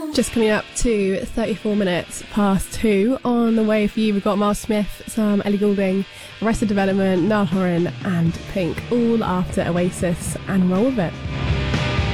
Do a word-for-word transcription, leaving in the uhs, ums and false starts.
Just coming up to thirty-four minutes past two. On the way for you, we've got Miles Smith, some Ellie Goulding, Arrested Development, Niall Horan and Pink, all after Oasis, and roll with it.